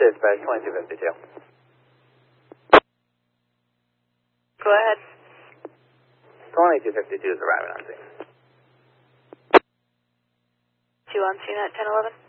Dispatch 2252. Go ahead. 2252 is arriving on scene. 2 on scene at 1011.